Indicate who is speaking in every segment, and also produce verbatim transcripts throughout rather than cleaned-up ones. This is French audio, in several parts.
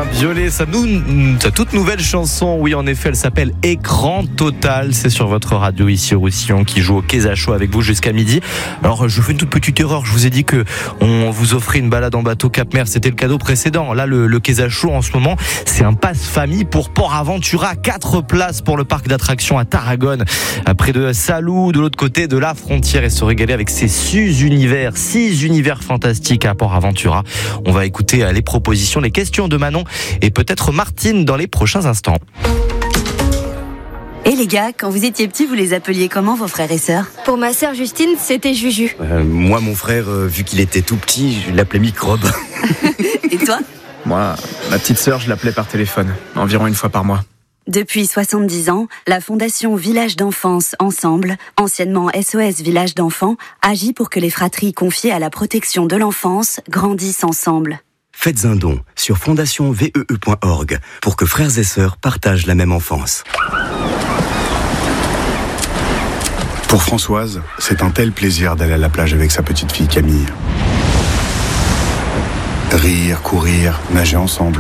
Speaker 1: Violet, sa, nou- sa toute nouvelle chanson, oui en effet, elle s'appelle Écran Total. C'est sur votre radio ici au Roussillon qui joue au Quai Chaud avec vous jusqu'à midi. Alors je fais une toute petite erreur, je vous ai dit que on vous offrait une balade en bateau Cap-Mer, c'était le cadeau précédent. Là le, le Quai Chaud en ce moment, c'est un passe famille pour Port Aventura, quatre places pour le parc d'attractions à Tarragone, près de Salou, de l'autre côté de la frontière, et se régaler avec ces six univers, six univers fantastiques à Port Aventura. On va écouter les propositions, les questions de Manon et peut-être Martine dans les prochains instants.
Speaker 2: Et les gars, quand vous étiez petits, vous les appeliez comment vos frères et sœurs ?
Speaker 3: Pour ma sœur Justine, c'était Juju.
Speaker 4: Euh, moi, mon frère, euh, vu qu'il était tout petit, je l'appelais Microbe.
Speaker 2: Et toi ?
Speaker 5: Moi, ma petite sœur, je l'appelais par téléphone, environ une fois par mois.
Speaker 2: Depuis soixante-dix ans, la Fondation Village d'Enfance Ensemble, anciennement S O S Village d'Enfants, agit pour que les fratries confiées à la protection de l'enfance grandissent ensemble.
Speaker 4: Faites un don sur fondation vee point org pour que frères et sœurs partagent la même enfance.
Speaker 6: Pour Françoise, c'est un tel plaisir d'aller à la plage avec sa petite fille Camille. Rire, courir, nager ensemble.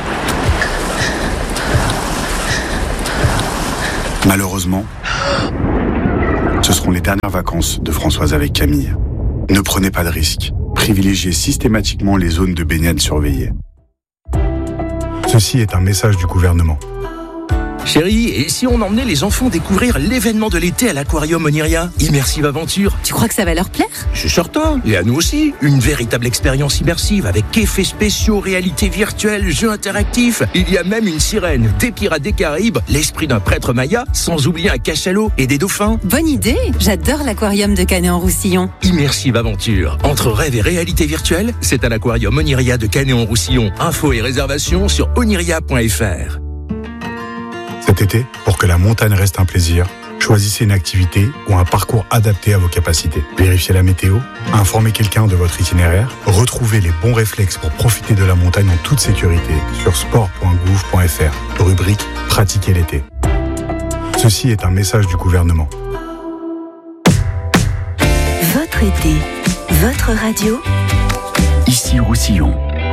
Speaker 6: Malheureusement, ce seront les dernières vacances de Françoise avec Camille. Ne prenez pas de risques. Privilégiez systématiquement les zones de baignade surveillées. Ceci est un message du gouvernement.
Speaker 7: Chérie, et si on emmenait les enfants découvrir l'événement de l'été à l'aquarium Oniria, Immersive Aventure?
Speaker 2: Tu crois que ça va leur plaire ?
Speaker 7: Je suis certain, et à nous aussi. Une véritable expérience immersive avec effets spéciaux, réalité virtuelle, jeux interactifs. Il y a même une sirène, des pirates des Caraïbes, l'esprit d'un prêtre maya, sans oublier un cachalot et des dauphins.
Speaker 2: Bonne idée ! J'adore l'aquarium de Canet-en-Roussillon.
Speaker 7: Immersive Aventure. Entre rêve et réalité virtuelle, c'est à l'aquarium Oniria de Canet-en-Roussillon. Infos et réservations sur oniria point f r.
Speaker 6: Cet été, pour que la montagne reste un plaisir, choisissez une activité ou un parcours adapté à vos capacités. Vérifiez la météo, informez quelqu'un de votre itinéraire, retrouvez les bons réflexes pour profiter de la montagne en toute sécurité sur sport point gouv point f r, rubrique « Pratiquer l'été ». Ceci est un message du gouvernement.
Speaker 2: Votre été, votre radio,
Speaker 8: ici Roussillon.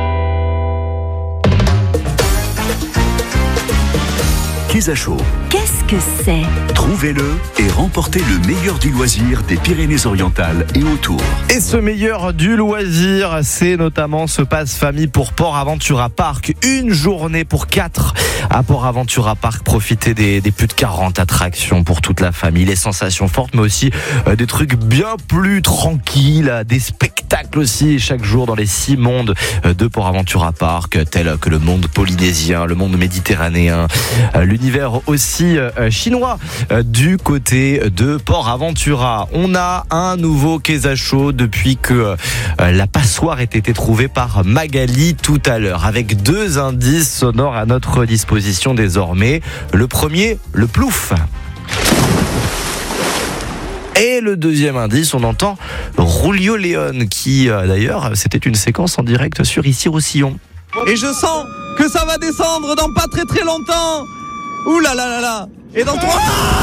Speaker 8: Quai Chaud.
Speaker 2: qu'est-ce que c'est ?
Speaker 8: Trouvez-le et remportez le meilleur du loisir des Pyrénées-Orientales et autour.
Speaker 1: Et ce meilleur du loisir, c'est notamment ce passe famille pour Port Aventura Park. Une journée pour quatre à Port Aventura Park. Profitez des, des plus de quarante attractions pour toute la famille. Les sensations fortes, mais aussi euh, des trucs bien plus tranquilles. Des spectacles aussi chaque jour dans les six mondes de Port Aventura Park, tels que le monde polynésien, le monde méditerranéen, euh, l'univers aussi euh, chinois euh, du côté de Port Aventura. On a un nouveau Quai Chaud depuis que euh, la passoire ait été trouvée par Magali tout à l'heure, avec deux indices sonores à notre disposition désormais. Le premier, le plouf. Et le deuxième indice, on entend Rulio Léon, qui euh, d'ailleurs, c'était une séquence en direct sur Ici Roussillon.
Speaker 9: Et je sens que ça va descendre dans pas très très longtemps. Ouh là là là là. Et dans trois...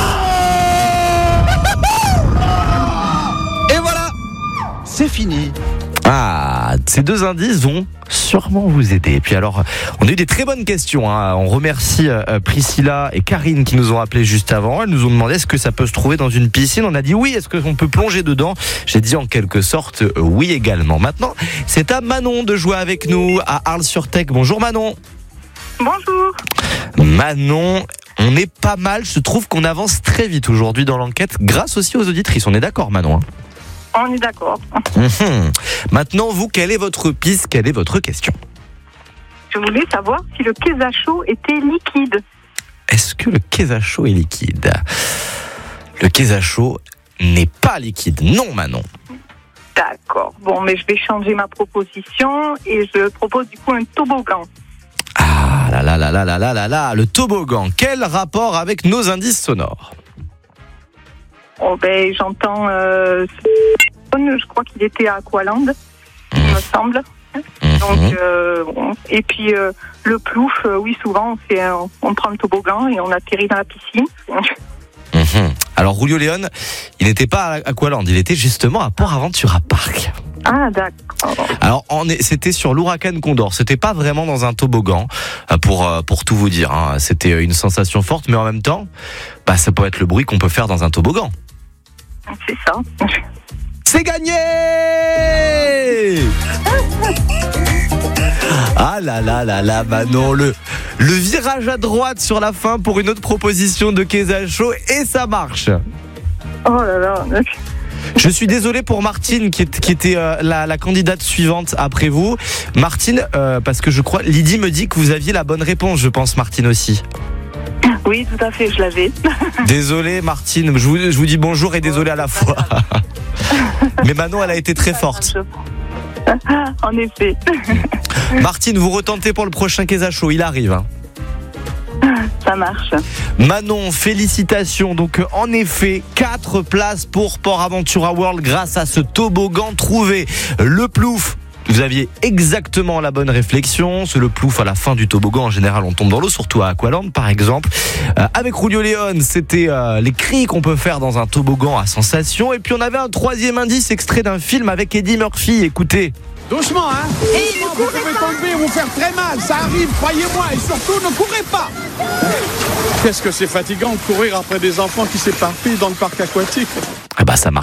Speaker 9: Et voilà, c'est fini.
Speaker 1: Ah, ces deux indices vont sûrement vous aider. Et puis alors, on a eu des très bonnes questions, hein. On remercie euh, Priscilla et Karine qui nous ont appelé juste avant. Elles nous ont demandé est-ce que ça peut se trouver dans une piscine. On a dit oui. Est-ce qu'on peut plonger dedans? J'ai dit en quelque sorte euh, oui également. Maintenant, c'est à Manon de jouer avec nous à Arles-sur-Tech. Bonjour Manon.
Speaker 10: Bonjour.
Speaker 1: Manon, on est pas mal. Je trouve qu'on avance très vite aujourd'hui dans l'enquête grâce aussi aux auditrices. On est d'accord Manon, hein?
Speaker 10: On est d'accord.
Speaker 1: Mmh. Maintenant, vous, quelle est votre piste? Quelle est votre question?
Speaker 10: Je voulais savoir si le Quai Chaud était liquide.
Speaker 1: Est-ce que le Quai Chaud est liquide? Le Quai Chaud n'est pas liquide. Non, Manon.
Speaker 10: D'accord. Bon, mais je vais changer ma proposition et je propose du coup un toboggan.
Speaker 1: Ah là là là là là là là là, le toboggan. Quel rapport avec nos indices sonores?
Speaker 10: Oh ben, j'entends... Euh, je crois qu'il était à Aqualand, mmh. il me semble. Mmh. Donc, euh, bon. Et puis, euh, le plouf, euh, oui, souvent, on, fait, euh, on prend le toboggan et on atterrit dans la piscine.
Speaker 1: Mmh. Alors, Rulio Léon, il n'était pas à Aqualand, il était justement à Port Aventura Park.
Speaker 10: Ah, d'accord.
Speaker 1: Alors, on est, c'était sur l'Huracan Condor. C'était pas vraiment dans un toboggan, pour pour tout vous dire. Hein. C'était une sensation forte, mais en même temps, bah, ça peut être le bruit qu'on peut faire dans un toboggan.
Speaker 10: C'est ça.
Speaker 1: C'est gagné! Ah là là là là, Manon, le, le virage à droite sur la fin pour une autre proposition de Kezacho, et ça marche.
Speaker 10: Oh là là.
Speaker 1: Je suis désolé pour Martine qui, est, qui était euh, la, la candidate suivante après vous. Martine, euh, parce que je crois, Lydie me dit que vous aviez la bonne réponse, je pense, Martine aussi.
Speaker 10: Oui, tout à fait, je l'avais.
Speaker 1: Désolé Martine, je vous, je vous dis bonjour et désolé à la fois. Mais Manon, elle a été très forte.
Speaker 10: En effet.
Speaker 1: Martine, vous retentez pour le prochain Kezacho, il arrive. Hein.
Speaker 10: Ça marche.
Speaker 1: Manon, félicitations. Donc en effet, quatre places pour Port Aventura World grâce à ce toboggan trouvé. Le plouf. Vous aviez exactement la bonne réflexion. C'est le plouf à la fin du toboggan. En général, on tombe dans l'eau, surtout à Aqualand, par exemple. Euh, avec Julio Leon, c'était euh, les cris qu'on peut faire dans un toboggan à sensation. Et puis, on avait un troisième indice extrait d'un film avec Eddie Murphy. Écoutez.
Speaker 11: Doucement, hein. Et ne vous pouvez tomber et vous faire très mal. Ça arrive, croyez-moi. Et surtout, ne courez pas. Qu'est-ce que c'est fatigant de courir après des enfants qui s'éparpillent dans le parc aquatique.
Speaker 1: Ah bah, ça marche.